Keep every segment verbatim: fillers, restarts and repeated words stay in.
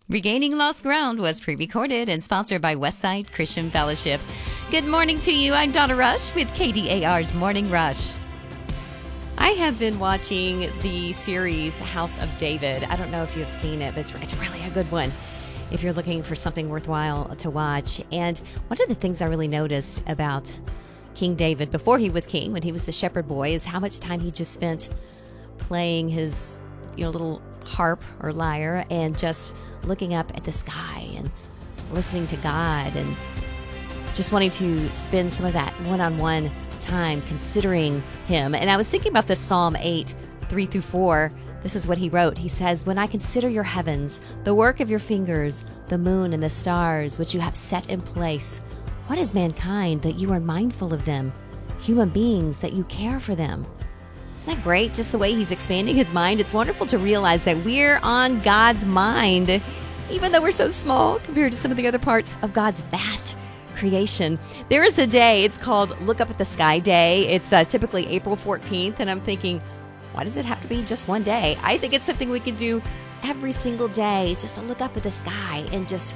Regaining Lost Ground was pre-recorded and sponsored by Westside Christian Fellowship. Good morning to you. I'm Donna Rush with K D A R's Morning Rush. I have been watching the series House of David. I don't know if you have seen it, but it's, it's really a good one if you're looking for something worthwhile to watch. And one of the things I really noticed about King David before he was king, when he was the shepherd boy, is how much time he just spent playing his, you know, little harp or lyre and just looking up at the sky and listening to God and just wanting to spend some of that one-on-one time considering him. And I was thinking about this Psalm eight, three through four. This is what he wrote. He says, "When I consider your heavens, the work of your fingers, the moon and the stars, which you have set in place, what is mankind that you are mindful of them? Human beings that you care for them." Isn't that great? Just the way he's expanding his mind. It's wonderful to realize that we're on God's mind, even though we're so small compared to some of the other parts of God's vast creation. There is a day, it's called Look Up at the Sky Day. It's uh, typically April fourteenth, and I'm thinking, why does it have to be just one day? I think it's something we can do every single day, just to look up at the sky and just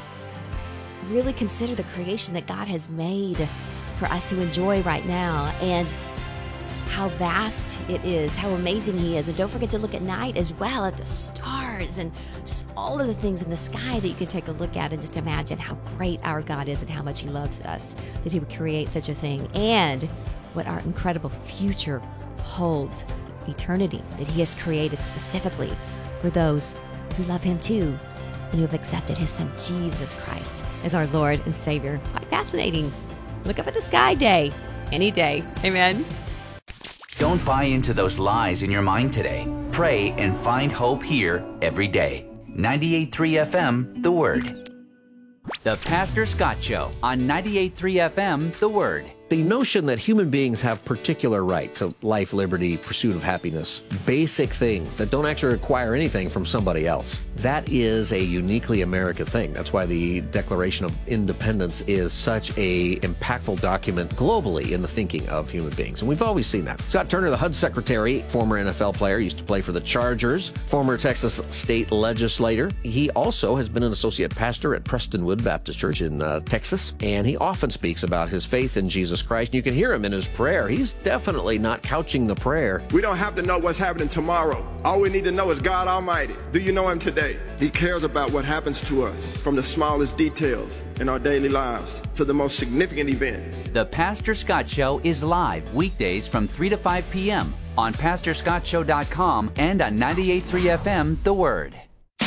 really consider the creation that God has made for us to enjoy right now, and how vast it is, how amazing he is. And don't forget to look at night as well, at the stars and just all of the things in the sky that you can take a look at and just imagine how great our God is and how much he loves us, that he would create such a thing, and what our incredible future holds, eternity that he has created specifically for those who love him too and who have accepted his son Jesus Christ as our Lord and Savior. Quite fascinating. Look up at the sky day, any day. Amen. Don't buy into those lies in your mind today. Pray and find hope here every day. ninety-eight point three F M, The Word. The Pastor Scott Show on ninety-eight point three F M, The Word. The notion that human beings have particular right to life, liberty, pursuit of happiness, basic things that don't actually require anything from somebody else, that is a uniquely American thing. That's why the Declaration of Independence is such a impactful document globally in the thinking of human beings. And we've always seen that. Scott Turner, the H U D Secretary, former N F L player, used to play for the Chargers, former Texas state legislator. He also has been an associate pastor at Prestonwood Baptist Church in uh, Texas, and he often speaks about his faith in Jesus Christ. You can hear him in his prayer. He's definitely not couching the prayer. We don't have to know what's happening tomorrow. All we need to know is God Almighty. Do you know him today? He cares about what happens to us, from the smallest details in our daily lives to the most significant events. The Pastor Scott Show is live weekdays from three to five p.m. on pastor scott show dot com and on ninety-eight point three F M, The Word.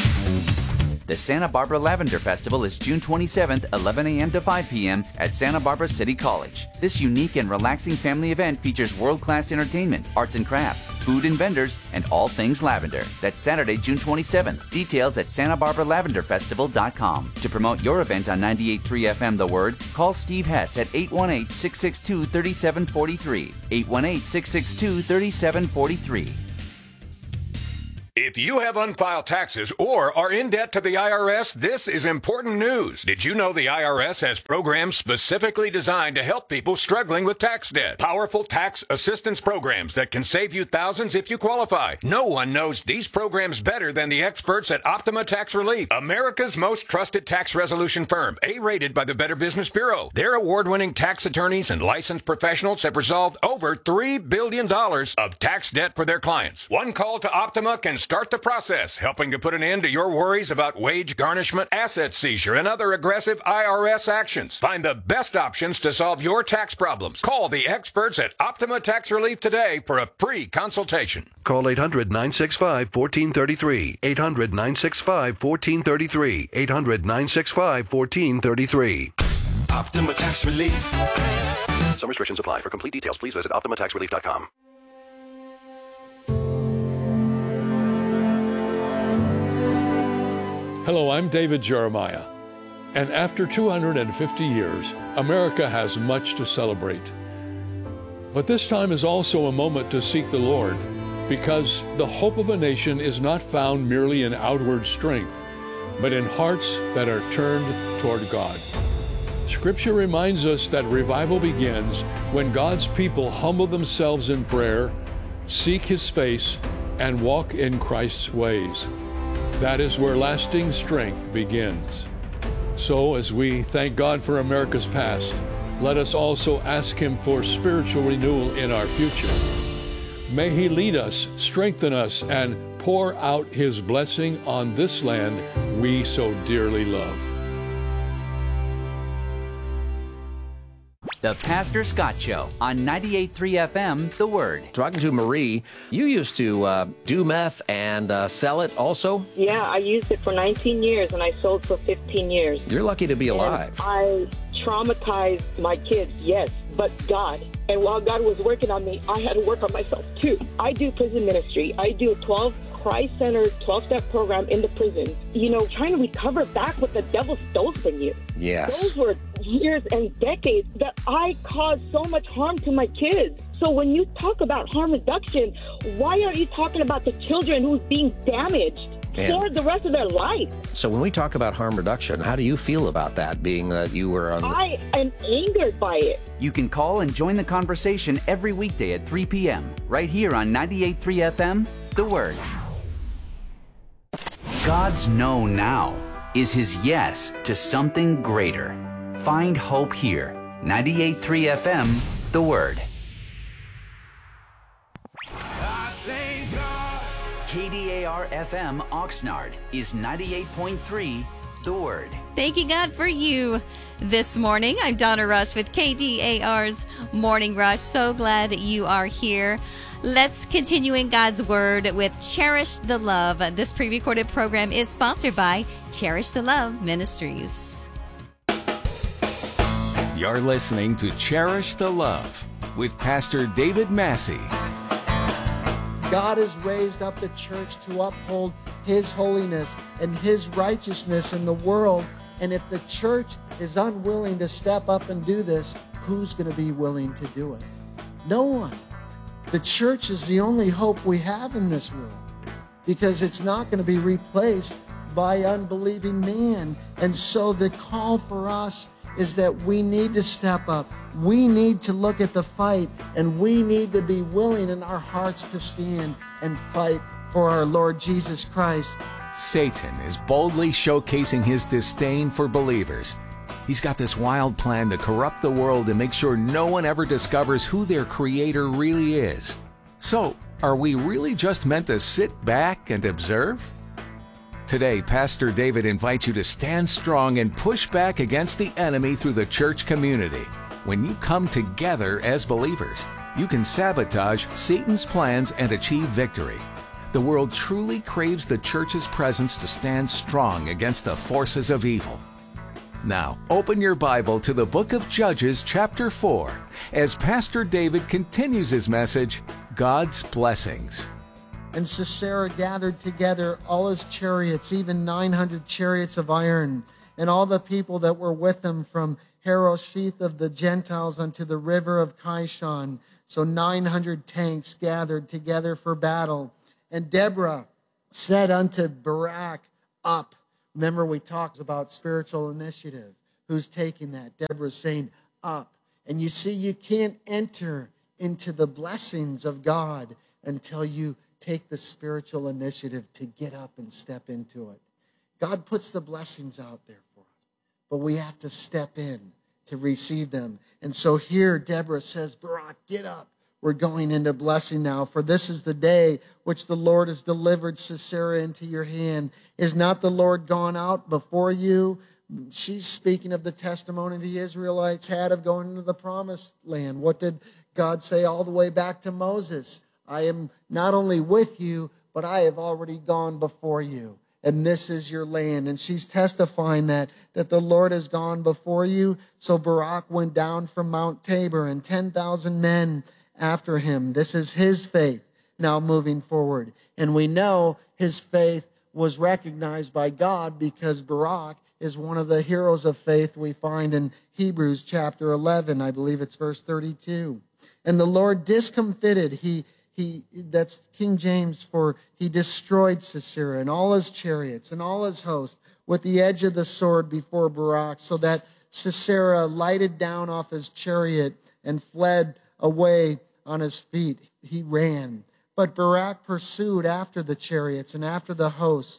The Santa Barbara Lavender Festival is June twenty-seventh, eleven a.m. to five p.m. at Santa Barbara City College. This unique and relaxing family event features world-class entertainment, arts and crafts, food and vendors, and all things lavender. That's Saturday, June twenty-seventh. Details at santa barbara lavender festival dot com. To promote your event on ninety-eight point three F M The Word, call Steve Hess at eight one eight, six six two, three seven four three. eight one eight, six six two, three seven four three. If you have unfiled taxes or are in debt to the I R S, this is important news. Did you know the I R S has programs specifically designed to help people struggling with tax debt? Powerful tax assistance programs that can save you thousands if you qualify. No one knows these programs better than the experts at Optima Tax Relief, America's most trusted tax resolution firm, A-rated by the Better Business Bureau. Their award-winning tax attorneys and licensed professionals have resolved over three billion dollars of tax debt for their clients. One call to Optima can start the process, helping to put an end to your worries about wage garnishment, asset seizure, and other aggressive I R S actions. Find the best options to solve your tax problems. Call the experts at Optima Tax Relief today for a free consultation. Call eight hundred, nine six five, one four three three. eight hundred, nine six five, one four three three. eight hundred, nine six five, one four three three. Optima Tax Relief. Some restrictions apply. For complete details, please visit optima tax relief dot com. Hello, I'm David Jeremiah, and after two hundred fifty years, America has much to celebrate. But this time is also a moment to seek the Lord, because the hope of a nation is not found merely in outward strength, but in hearts that are turned toward God. Scripture reminds us that revival begins when God's people humble themselves in prayer, seek His face, and walk in Christ's ways. That is where lasting strength begins. So, as we thank God for America's past, let us also ask Him for spiritual renewal in our future. May He lead us, strengthen us, and pour out His blessing on this land we so dearly love. The Pastor Scott Show on ninety-eight point three F M, The Word. Talking to Marie, you used to uh, do meth and uh, sell it also? Yeah, I used it for nineteen years and I sold for fifteen years. You're lucky to be alive. And I traumatized my kids, yes, but God. And while God was working on me, I had to work on myself too. I do prison ministry. I do a twelve Christ-centered twelve-step program in the prison. You know, trying to recover back what the devil stole from you. Yes. Those were years and decades that I caused so much harm to my kids. So when you talk about harm reduction, why aren't you talking about the children who's being damaged And for the rest of their life? so when we talk about harm reduction, how do you feel about that, being that you were on the... I am angered by it. You can call and join the conversation every weekday at three p.m. right here on ninety-eight point three F M, The Word. God's no now is His yes to something greater. Find hope here. ninety-eight point three F M, The Word. K D A R F M Oxnard is ninety-eight point three, The Word. Thank you, God, for you this morning. I'm Donna Rush with K D A R's Morning Rush. So glad you are here. Let's continue in God's Word with Cherish the Love. This pre-recorded program is sponsored by Cherish the Love Ministries. You're listening to Cherish the Love with Pastor David Massey. God has raised up the church to uphold His holiness and His righteousness in the world. And if the church is unwilling to step up and do this, who's going to be willing to do it? No one. The church is the only hope we have in this world, because it's not going to be replaced by unbelieving man. And so the call for us is that we need to step up. We need to look at the fight, and we need to be willing in our hearts to stand and fight for our Lord Jesus Christ. Satan is boldly showcasing his disdain for believers. He's got this wild plan to corrupt the world and make sure no one ever discovers who their Creator really is. So, are we really just meant to sit back and observe? Today, Pastor David invites you to stand strong and push back against the enemy through the church community. When you come together as believers, you can sabotage Satan's plans and achieve victory. The world truly craves the church's presence to stand strong against the forces of evil. Now, open your Bible to the book of Judges, chapter four, as Pastor David continues his message, God's Blessings. And Sisera gathered together all his chariots, even nine hundred chariots of iron, and all the people that were with him from Harosheth of the Gentiles unto the river of Kishon. So nine hundred tanks gathered together for battle. And Deborah said unto Barak, up. Remember, we talked about spiritual initiative. Who's taking that? Deborah's saying, up. And you see, you can't enter into the blessings of God until you take the spiritual initiative to get up and step into it. God puts the blessings out there for us, but we have to step in to receive them. And so here, Deborah says, Barak, get up. We're going into blessing now, for this is the day which the Lord has delivered Sisera into your hand. Is not the Lord gone out before you? She's speaking of the testimony the Israelites had of going into the promised land. What did God say all the way back to Moses? I am not only with you, but I have already gone before you. And this is your land. And she's testifying that, that the Lord has gone before you. So Barak went down from Mount Tabor, and ten thousand men after him. This is his faith now moving forward. And we know his faith was recognized by God, because Barak is one of the heroes of faith we find in Hebrews chapter eleven. I believe it's verse thirty-two. And the Lord discomfited, he He, that's King James for he destroyed Sisera and all his chariots and all his host with the edge of the sword before Barak, so that Sisera lighted down off his chariot and fled away on his feet. He ran. But Barak pursued after the chariots and after the host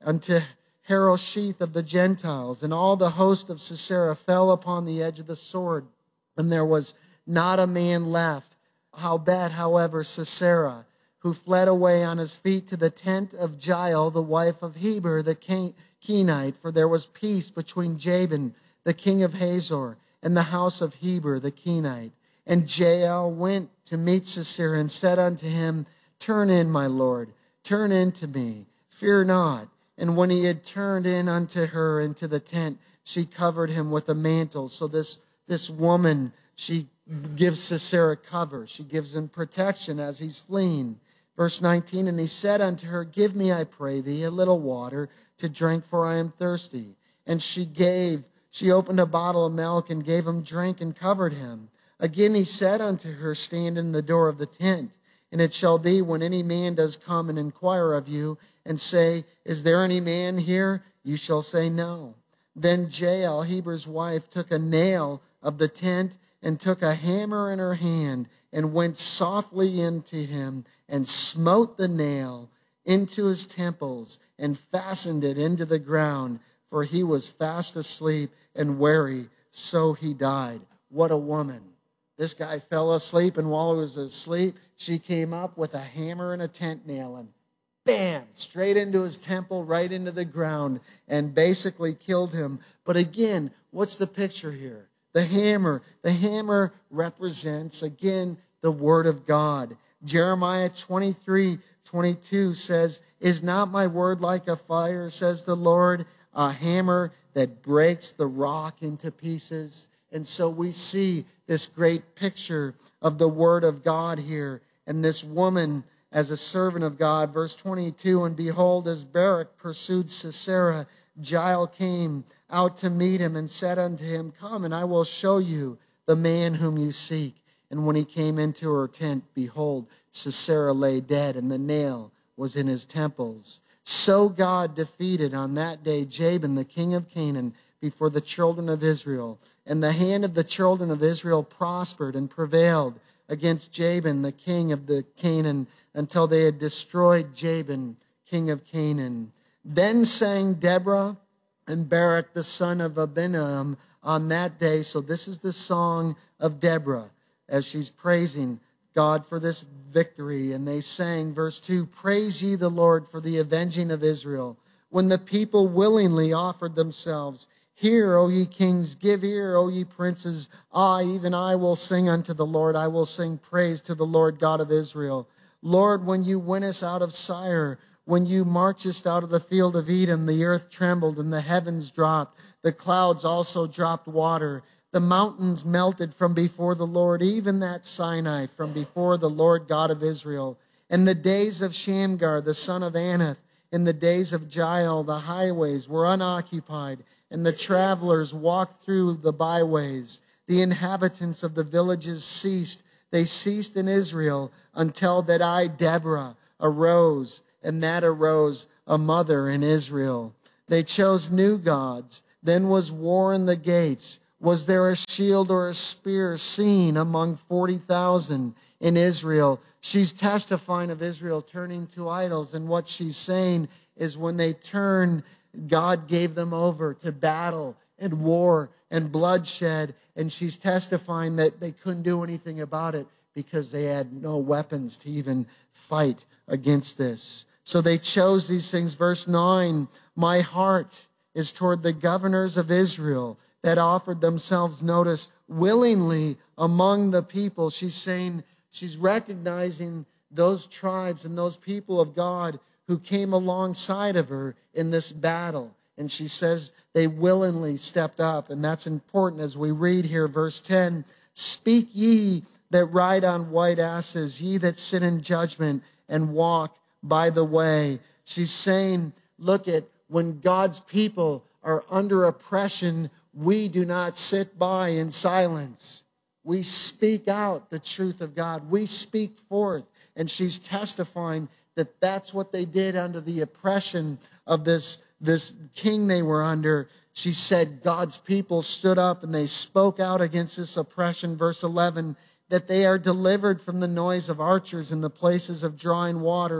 unto Harosheth of the Gentiles. And all the host of Sisera fell upon the edge of the sword, and there was not a man left. Howbeit, however, Sisera, who fled away on his feet to the tent of Jael, the wife of Heber the Kenite, for there was peace between Jabin, the king of Hazor, and the house of Heber the Kenite. And Jael went to meet Sisera and said unto him, Turn in, my lord, turn in to me, fear not. And when he had turned in unto her into the tent, she covered him with a mantle. So this, this woman, she gives Sisera cover. She gives him protection as he's fleeing. Verse nineteen, and he said unto her, Give me, I pray thee, a little water to drink, for I am thirsty. And she gave, she opened a bottle of milk and gave him drink and covered him. Again he said unto her, Stand in the door of the tent. And it shall be, when any man does come and inquire of you, and say, Is there any man here? You shall say, No. Then Jael, Heber's wife, took a nail of the tent, and took a hammer in her hand, and went softly into him, and smote the nail into his temples, and fastened it into the ground, for he was fast asleep and weary, so he died. What a woman. This guy fell asleep, and while he was asleep, she came up with a hammer and a tent nail, and bam, straight into his temple, right into the ground, and basically killed him. But again, what's the picture here? The hammer. The hammer represents, again, the word of God. Jeremiah twenty-three twenty-two says, Is not my word like a fire, says the Lord, a hammer that breaks the rock into pieces? And so we see this great picture of the word of God here. And this woman, as a servant of God, verse twenty-two, and behold, as Barak pursued Sisera, Jael came out to meet him and said unto him, Come, and I will show you the man whom you seek. And when he came into her tent, behold, Sisera lay dead, and the nail was in his temples. So God defeated on that day Jabin, the king of Canaan, before the children of Israel. And the hand of the children of Israel prospered and prevailed against Jabin, the king of the Canaan, until they had destroyed Jabin, king of Canaan. Then sang Deborah and Barak, the son of Abinoam, on that day. So this is the song of Deborah, as she's praising God for this victory. And they sang, verse two, Praise ye the Lord for the avenging of Israel, when the people willingly offered themselves. Hear, O ye kings, give ear, O ye princes. I, even I, will sing unto the Lord. I will sing praise to the Lord God of Israel. Lord, when you went us out of Sire, when you marchest out of the field of Edom, the earth trembled and the heavens dropped. The clouds also dropped water. The mountains melted from before the Lord, even that Sinai from before the Lord God of Israel. In the days of Shamgar, the son of Anath, in the days of Jael, the highways were unoccupied, and the travelers walked through the byways. The inhabitants of the villages ceased. They ceased in Israel until that I, Deborah, arose, and that arose a mother in Israel. They chose new gods. Then was war in the gates. Was there a shield or a spear seen among forty thousand in Israel? She's testifying of Israel turning to idols, and what she's saying is when they turned, God gave them over to battle and war and bloodshed, and she's testifying that they couldn't do anything about it because they had no weapons to even fight against this. So they chose these things. Verse nine, My heart is toward the governors of Israel that offered themselves, notice, willingly among the people. She's saying, she's recognizing those tribes and those people of God who came alongside of her in this battle. And she says they willingly stepped up. And that's important as we read here, verse ten. Speak ye that ride on white asses, ye that sit in judgment and walk by the way. She's saying, look at when God's people are under oppression, we do not sit by in silence. We speak out the truth of God. We speak forth. And she's testifying that that's what they did under the oppression of this, this king they were under. She said God's people stood up and they spoke out against this oppression. Verse eleven, that they are delivered from the noise of archers in the places of drawing water.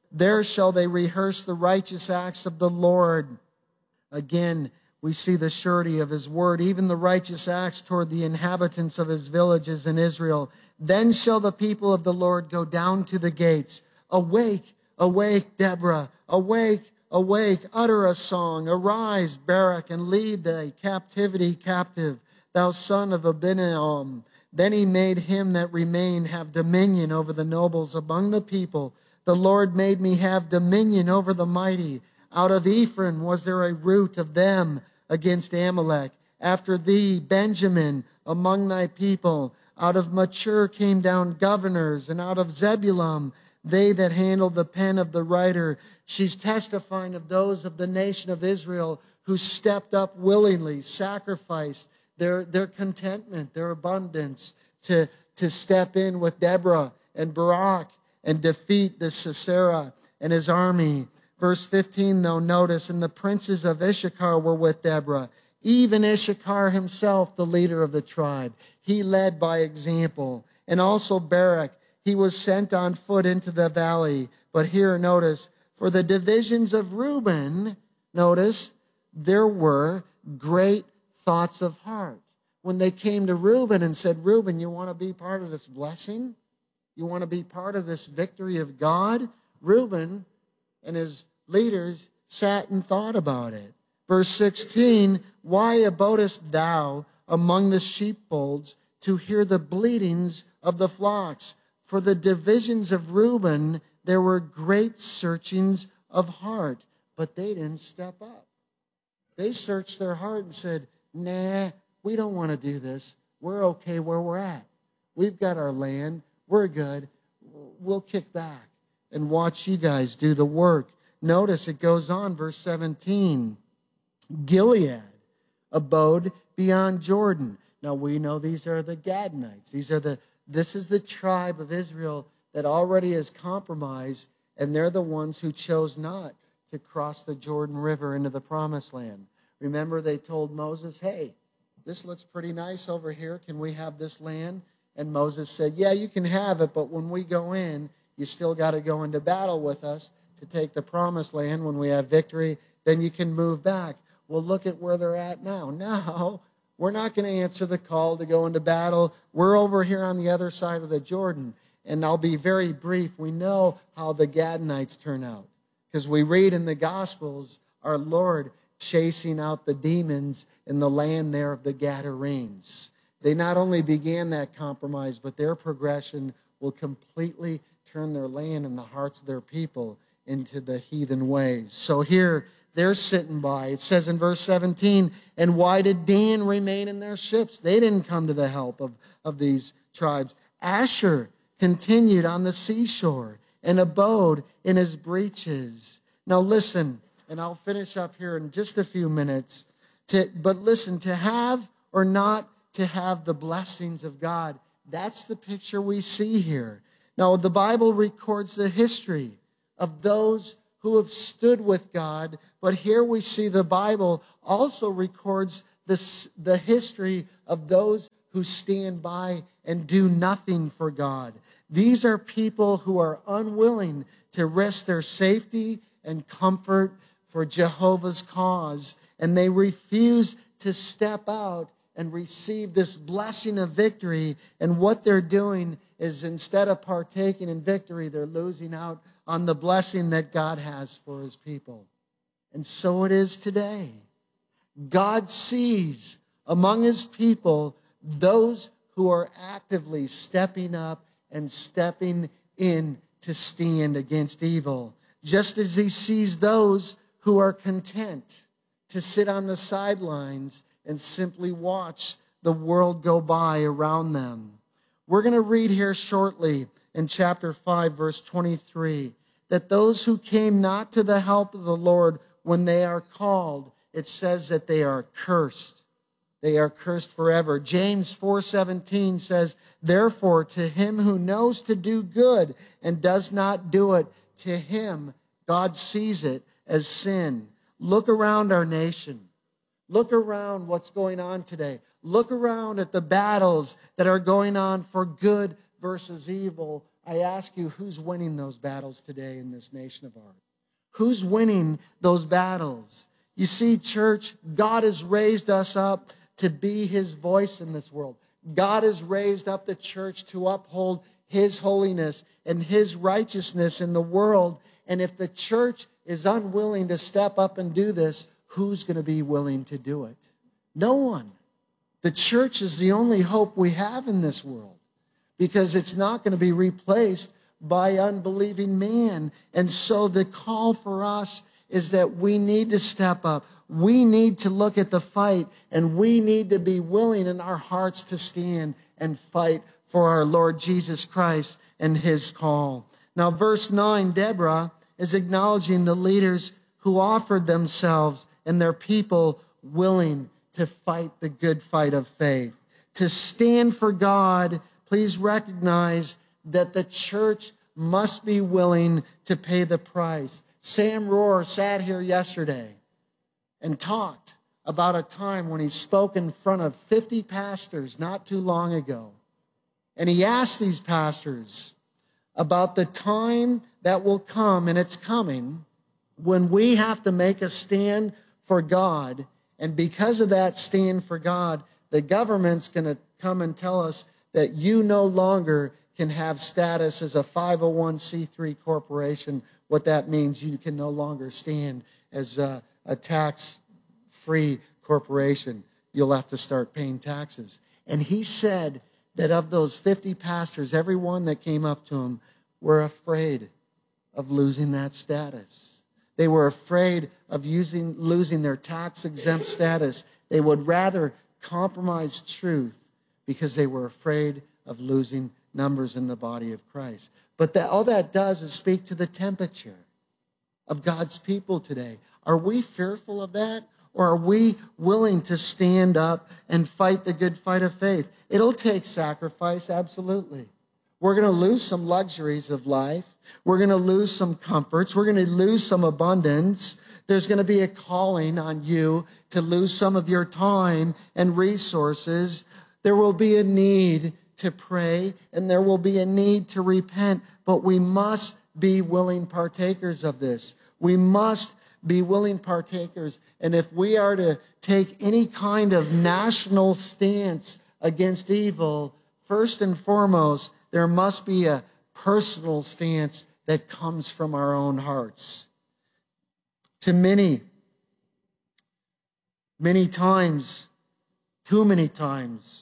There shall they rehearse the righteous acts of the Lord. Again, we see the surety of his word, even the righteous acts toward the inhabitants of his villages in Israel. Then shall the people of the Lord go down to the gates. Awake, awake, Deborah. Awake, awake, utter a song. Arise, Barak, and lead thy captivity captive, thou son of Abinoam. Then he made him that remained have dominion over the nobles among the people. The Lord made me have dominion over the mighty. Out of Ephraim was there a root of them against Amalek. After thee, Benjamin, among thy people. Out of Machir came down governors, and out of Zebulun, they that handled the pen of the writer. She's testifying of those of the nation of Israel who stepped up willingly, sacrificed their, their contentment, their abundance, to, to step in with Deborah and Barak and defeat the Sisera and his army. Verse fifteen, though, notice, and the princes of Issachar were with Deborah. Even Issachar himself, the leader of the tribe. He led by example. And also Barak, he was sent on foot into the valley. But here, notice, for the divisions of Reuben, notice, there were great thoughts of heart. When they came to Reuben and said, Reuben, you want to be part of this blessing? You want to be part of this victory of God? Reuben and his leaders sat and thought about it. Verse sixteen, why abodest thou among the sheepfolds to hear the bleatings of the flocks? For the divisions of Reuben, there were great searchings of heart, but they didn't step up. They searched their heart and said, nah, we don't want to do this. We're okay where we're at. We've got our land. We're good. We'll kick back and watch you guys do the work. Notice it goes on, verse seventeen. Gilead abode beyond Jordan. Now we know these are the Gadnites. These are the, this is the tribe of Israel that already is compromised, and they're the ones who chose not to cross the Jordan River into the promised land. Remember, they told Moses, hey, this looks pretty nice over here. Can we have this land? And Moses said, yeah, you can have it, but when we go in, you still got to go into battle with us to take the promised land. When we have victory, then you can move back. Well, look at where they're at now. Now, we're not going to answer the call to go into battle. We're over here on the other side of the Jordan. And I'll be very brief. We know how the Gadnites turn out, because we read in the Gospels our Lord chasing out the demons in the land there of the Gadarenes. They not only began that compromise, but their progression will completely turn their land and the hearts of their people into the heathen ways. So here, they're sitting by. It says in verse seventeen, and why did Dan remain in their ships? They didn't come to the help of, of these tribes. Asher continued on the seashore and abode in his breaches. Now listen, and I'll finish up here in just a few minutes. To, but listen, to have or not to have the blessings of God, that's the picture we see here. Now, the Bible records the history of those who have stood with God, but here we see the Bible also records this, the history of those who stand by and do nothing for God. These are people who are unwilling to risk their safety and comfort for Jehovah's cause, and they refuse to step out and receive this blessing of victory. And what they're doing is, instead of partaking in victory, they're losing out on the blessing that God has for his people. And so it is today. God sees among his people those who are actively stepping up and stepping in to stand against evil, just as he sees those who are content to sit on the sidelines and simply watch the world go by around them. We're going to read here shortly in chapter five, verse twenty-three, that those who came not to the help of the Lord when they are called, it says that they are cursed. They are cursed forever. James four seventeen says, therefore, to him who knows to do good and does not do it, to him God sees it as sin. Look around our nation. Look around what's going on today. Look around at the battles that are going on for good versus evil I ask you, who's winning those battles today in this nation of ours? Who's winning those battles? You see, church, God has raised us up to be his voice in this world. God has raised up the church to uphold his holiness and his righteousness in the world. And if the church is unwilling to step up and do this, who's going to be willing to do it? No one. The church is the only hope we have in this world, because it's not going to be replaced by unbelieving man. And so the call for us is that we need to step up. We need to look at the fight, and we need to be willing in our hearts to stand and fight for our Lord Jesus Christ and his call. Now, verse nine, Deborah is acknowledging the leaders who offered themselves and their people willing to fight the good fight of faith. To stand for God, please recognize that the church must be willing to pay the price. Sam Rohr sat here yesterday and talked about a time when he spoke in front of fifty pastors not too long ago. And he asked these pastors about the time that will come, and it's coming, when we have to make a stand for God. And because of that stand for God, the government's going to come and tell us that you no longer can have status as a five oh one c three corporation. What that means, you can no longer stand as a, a tax-free corporation. You'll have to start paying taxes. And he said that of those fifty pastors, everyone that came up to him were afraid of losing that status. They were afraid of using, losing their tax-exempt status. They would rather compromise truth because they were afraid of losing numbers in the body of Christ. But that, all that does is speak to the temperature of God's people today. Are we fearful of that? Or are we willing to stand up and fight the good fight of faith? It'll take sacrifice, absolutely. We're going to lose some luxuries of life. We're going to lose some comforts. We're going to lose some abundance. There's going to be a calling on you to lose some of your time and resources. There will be a need to pray, and there will be a need to repent, but we must be willing partakers of this. We must be willing partakers. And if we are to take any kind of national stance against evil, first and foremost, there must be a personal stance that comes from our own hearts. To many, many times, too many times,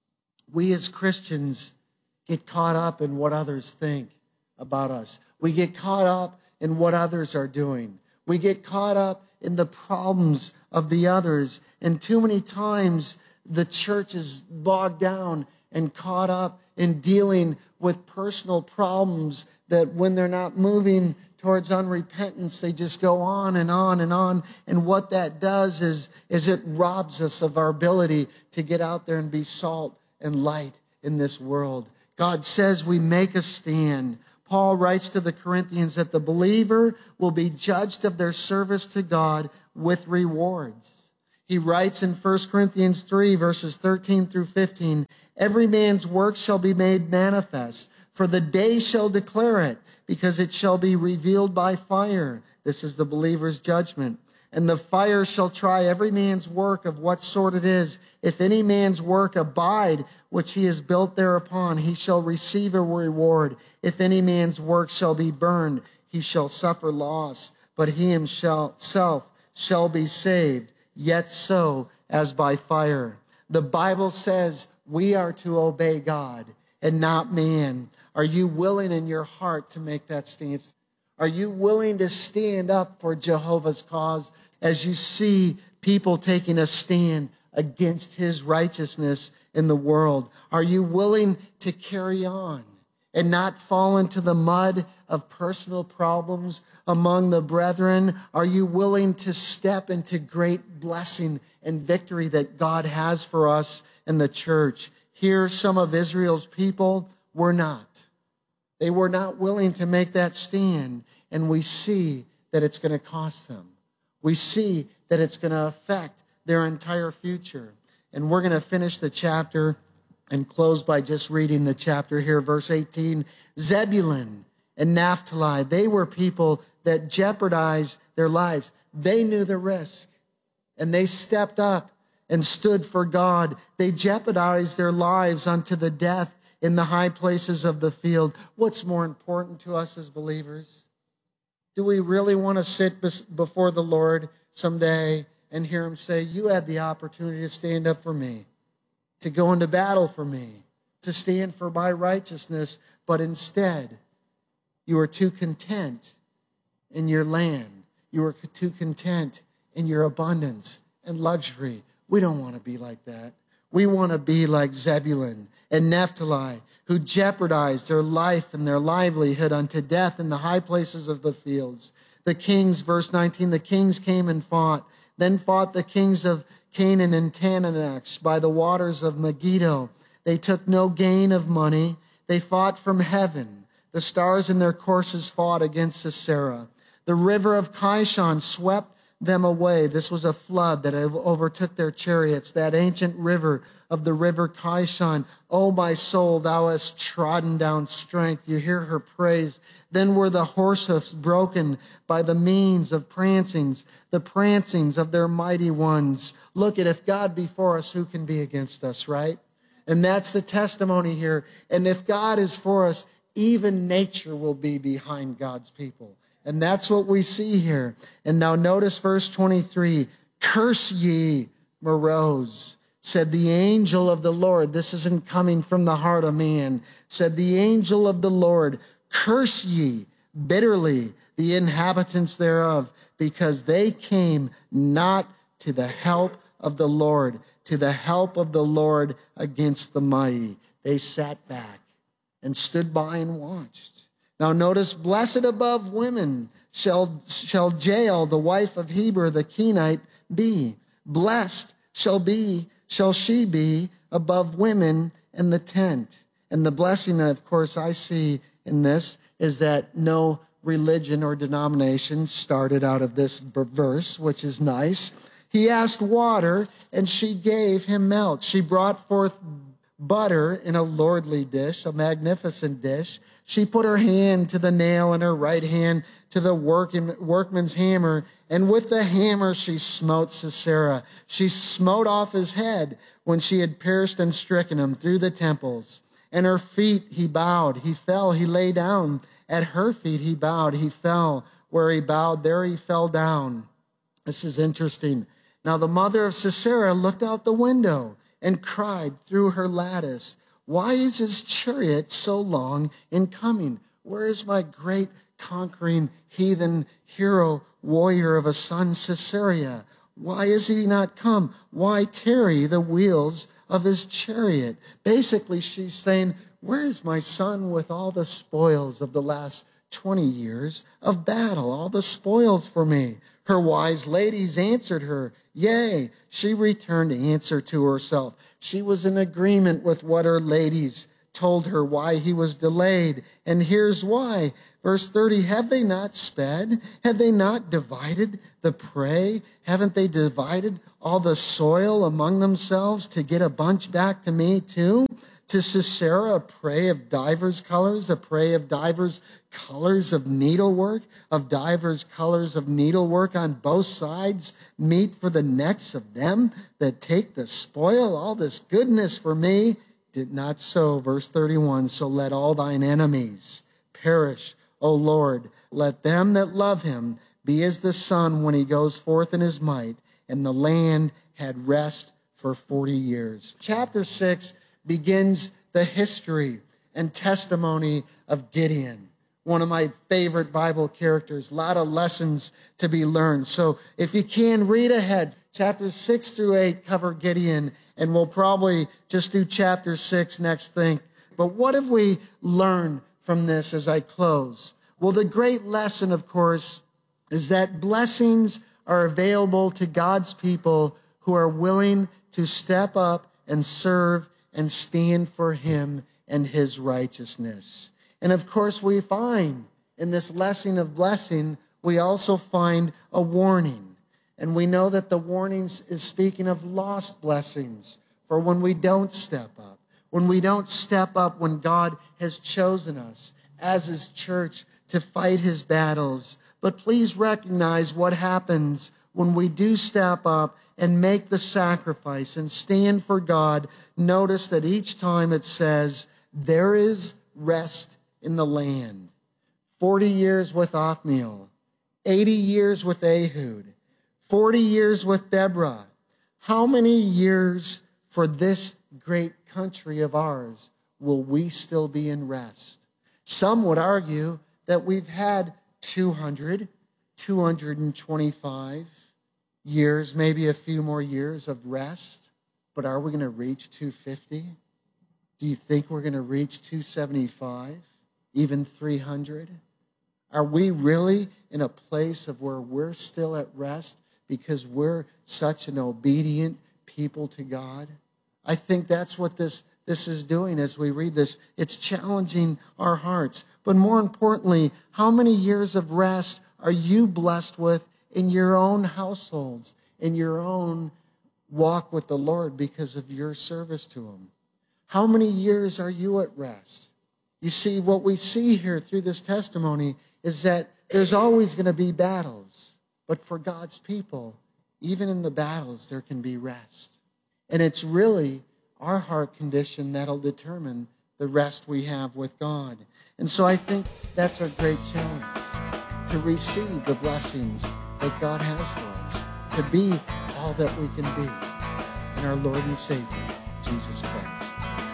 we as Christians get caught up in what others think about us. We get caught up in what others are doing. We get caught up in the problems of the others. And too many times the church is bogged down and caught up in dealing with personal problems that when they're not moving towards unrepentance, they just go on and on and on. And what that does is, is it robs us of our ability to get out there and be salt and light in this world. God says we make a stand. Paul writes to the Corinthians that the believer will be judged of their service to God with rewards. He writes in First Corinthians three, verses thirteen through fifteen, every man's work shall be made manifest, for the day shall declare it, because it shall be revealed by fire. This is the believer's judgment. And the fire shall try every man's work of what sort it is. If any man's work abide, which he has built thereupon, he shall receive a reward. If any man's work shall be burned, he shall suffer loss, but he himself shall be saved, yet so as by fire. The Bible says we are to obey God and not man. Are you willing in your heart to make that stance? Are you willing to stand up for Jehovah's cause as you see people taking a stand against his righteousness in the world? Are you willing to carry on and not fall into the mud of personal problems among the brethren? Are you willing to step into great blessing and victory that God has for us in the church? Here, some of Israel's people were not. They were not willing to make that stand, and we see that it's going to cost them. We see that it's going to affect their entire future. And we're going to finish the chapter And close by just reading the chapter here, verse eighteen. Zebulun and Naphtali, they were people that jeopardized their lives. They knew the risk, and they stepped up and stood for God. They jeopardized their lives unto the death in the high places of the field. What's more important to us as believers? Do we really want to sit before the Lord someday and hear him say, you had the opportunity to stand up for me, to go into battle for me, to stand for my righteousness, but instead you are too content in your land. You are too content in your abundance and luxury. We don't want to be like that. We want to be like Zebulun and Naphtali, who jeopardized their life and their livelihood unto death in the high places of the fields. The kings, verse nineteen, the kings came and fought. Then fought the kings of Canaan and Tananach by the waters of Megiddo. They took no gain of money. They fought from heaven. The stars in their courses fought against Sisera. The river of Kishon swept them away. This was a flood that overtook their chariots, that ancient river of the river Kishon. O my soul, thou hast trodden down strength. You hear her praise. Then were the horse hoofs broken by the means of prancings, the prancings of their mighty ones. Look at, if God be for us, who can be against us, right? And that's the testimony here. And if God is for us, even nature will be behind God's people. And that's what we see here. And now notice verse twenty-three. Curse ye, Meroz, said the angel of the Lord. This isn't coming from the heart of man. Said the angel of the Lord, curse ye bitterly the inhabitants thereof, because they came not to the help of the Lord, to the help of the Lord against the mighty. They sat back and stood by and watched. Now notice, blessed above women shall, shall Jael, the wife of Heber the Kenite, be. Blessed shall be, shall she be above women in the tent. And the blessing, of course, I see in this is that no religion or denomination started out of this verse, which is nice. He asked water, and she gave him milk. She brought forth butter in a lordly dish, a magnificent dish. She put her hand to the nail and her right hand to the working, workman's hammer, and with the hammer she smote Sisera. She smote off his head when she had pierced and stricken him through the temples. And her feet he bowed. He fell, he lay down. At her feet he bowed. He fell. Where he bowed, there he fell down. This is interesting. Now the mother of Sisera looked out the window and cried through her lattice, why is his chariot so long in coming? Where is my great conquering heathen hero warrior of a son Sisera? Why is he not come? Why tarry the wheels of his chariot? Basically, she's saying, where is my son with all the spoils of the last twenty years of battle, all the spoils for me? Her wise ladies answered her, yea. She returned answer to herself. She was in agreement with what her ladies told her why he was delayed. And here's why. Verse thirty, have they not sped? Have they not divided the prey? Haven't they divided all the soil among themselves to get a bunch back to me too? To Sisera, a prey of divers colors, a prey of divers colors of needlework, of divers colors of needlework on both sides, meat for the necks of them that take the spoil, all this goodness for me. Did not so, verse thirty-one, so let all thine enemies perish, O Lord. Let them that love him be as the sun when he goes forth in his might. And the land had rest for forty years. Chapter six begins the history and testimony of Gideon, one of my favorite Bible characters. A lot of lessons to be learned. So if you can, read ahead. Chapters six through eight cover Gideon, and we'll probably just do chapter six next thing. But what have we learned from this as I close? Well, the great lesson, of course, is that blessings are available to God's people who are willing to step up and serve and stand for him and his righteousness. And of course, we find in this lesson of blessing, we also find a warning. And we know that the warnings is speaking of lost blessings for when we don't step up, when we don't step up when God has chosen us as his church to fight his battles. But please recognize what happens when we do step up and make the sacrifice and stand for God. Notice that each time it says, there is rest in the land. forty years with Othniel, eighty years with Ehud, forty years with Deborah. How many years for this great country of ours will we still be in rest? Some would argue that we've had two hundred, two hundred twenty-five years, maybe a few more years of rest. But are we going to reach two hundred fifty? Do you think we're going to reach two hundred seventy-five, even three hundred? Are we really in a place of where we're still at rest because we're such an obedient people to God? I think that's what this, this is doing as we read this. It's challenging our hearts. But more importantly, how many years of rest are you blessed with in your own households, in your own walk with the Lord because of your service to him? How many years are you at rest? You see, what we see here through this testimony is that there's always going to be battles. But for God's people, even in the battles, there can be rest. And it's really our heart condition that'll determine the rest we have with God. And so I think that's our great challenge, to receive the blessings that God has for us, to be all that we can be in our Lord and Savior, Jesus Christ.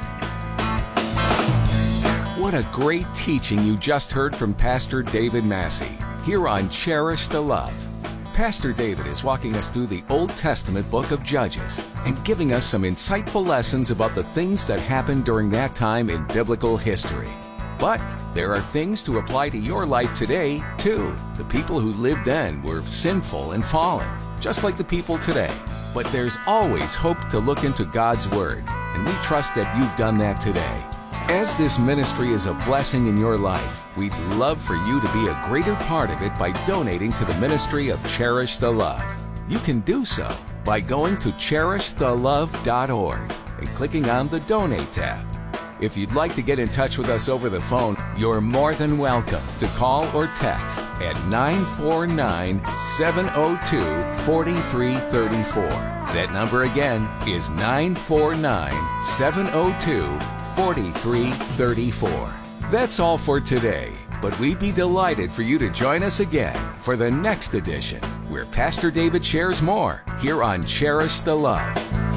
What a great teaching you just heard from Pastor David Massey here on Cherish the Love. Pastor David is walking us through the Old Testament book of Judges and giving us some insightful lessons about the things that happened during that time in biblical history. But there are things to apply to your life today, too. The people who lived then were sinful and fallen, just like the people today. But there's always hope to look into God's Word, and we trust that you've done that today. As this ministry is a blessing in your life, we'd love for you to be a greater part of it by donating to the ministry of Cherish the Love. You can do so by going to cherish the love dot org and clicking on the Donate tab. If you'd like to get in touch with us over the phone, you're more than welcome to call or text at nine four nine, seven oh two, four three three four. That number again is nine four nine, seven oh two, four three three four. That's all for today, but we'd be delighted for you to join us again for the next edition, where Pastor David shares more here on Cherish the Love.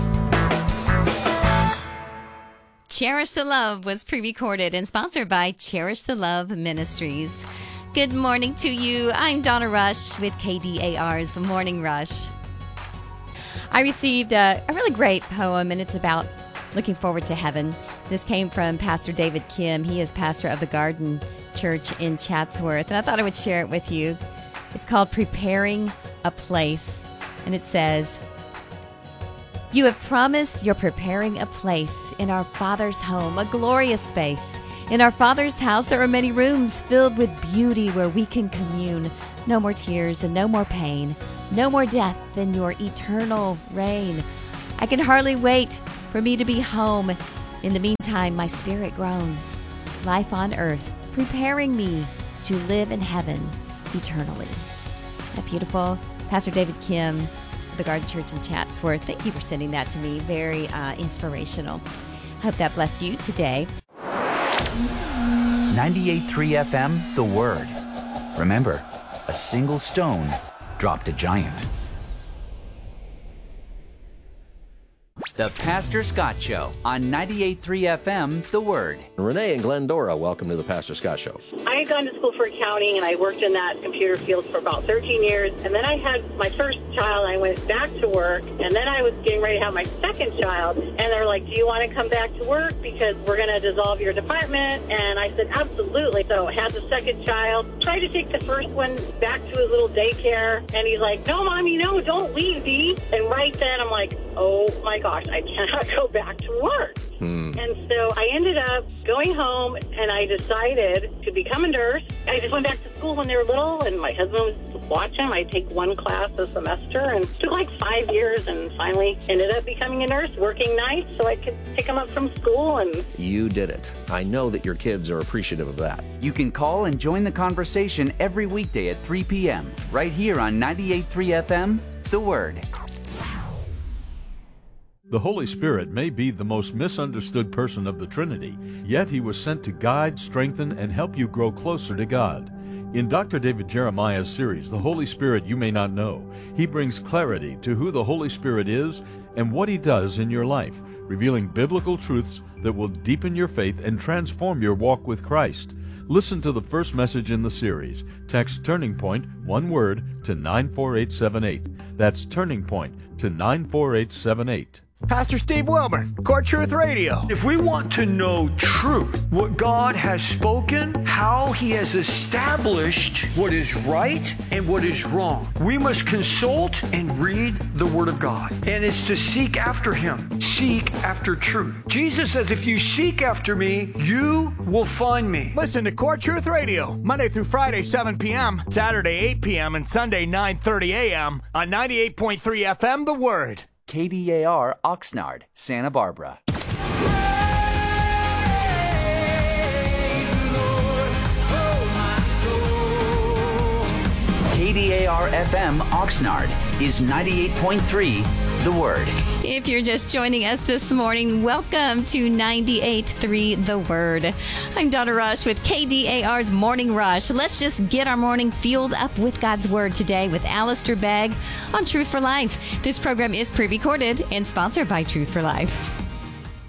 Cherish the Love was pre-recorded and sponsored by Cherish the Love Ministries. Good morning to you. I'm Donna Rush with K D A R's Morning Rush. I received a, a really great poem, and it's about looking forward to heaven. This came from Pastor David Kim. He is pastor of the Garden Church in Chatsworth, and I thought I would share it with you. It's called Preparing a Place, and it says, "You have promised you're preparing a place in our Father's home, a glorious space. In our Father's house, there are many rooms filled with beauty where we can commune. No more tears and no more pain. No more death than your eternal reign. I can hardly wait for me to be home. In the meantime, my spirit groans. Life on earth, preparing me to live in heaven eternally." Isn't that beautiful? Pastor David Kim, the Garden Church in Chatsworth. Thank you for sending that to me. Very uh, inspirational. Hope that blessed you today. ninety-eight point three F M, The Word. Remember, a single stone dropped a giant. The Pastor Scott Show on ninety-eight point three F M, The Word. Renee and Glendora, welcome to the Pastor Scott Show. I had gone to school for accounting, and I worked in that computer field for about thirteen years. And then I had my first child. I went back to work, and then I was getting ready to have my second child. And they're like, "Do you want to come back to work? Because we're going to dissolve your department." And I said, "Absolutely." So I had the second child. Tried to take the first one back to his little daycare. And he's like, "No, Mommy, no, don't leave, Dee." And right then, I'm like, oh, my gosh, I cannot go back to work. Hmm. And so I ended up going home, and I decided to become become a nurse. I just went back to school when they were little, and my husband was watching. I take one class a semester, and it took like five years, and finally ended up becoming a nurse, working nights so I could pick them up from school. And You did it. I know that your kids are appreciative of that. You can call and join the conversation every weekday at three p.m. right here on ninety-eight point three F M, The Word. The Holy Spirit may be the most misunderstood person of the Trinity, yet he was sent to guide, strengthen, and help you grow closer to God. In Doctor David Jeremiah's series, The Holy Spirit You May Not Know, he brings clarity to who the Holy Spirit is and what he does in your life, revealing biblical truths that will deepen your faith and transform your walk with Christ. Listen to the first message in the series. Text Turning Point, one word, to nine four eight seven eight. That's Turning Point to nine four eight seven eight. Pastor Steve Wilburn, Core Truth Radio. If we want to know truth, what God has spoken, how he has established what is right and what is wrong, we must consult and read the Word of God. And it's to seek after him, seek after truth. Jesus says, if you seek after me, you will find me. Listen to Core Truth Radio, Monday through Friday, seven p.m., Saturday, eight p.m., and Sunday, nine thirty a.m. on ninety-eight point three F M, The Word. K D A R Oxnard, Santa Barbara. K D A R F M Oxnard is ninety-eight point three The Word. If you're just joining us this morning, welcome to ninety-eight point three The Word. I'm Donna Rush with K D A R's Morning Rush. Let's just get our morning fueled up with God's Word today with Alistair Begg on Truth for Life. This program is pre-recorded and sponsored by Truth for Life.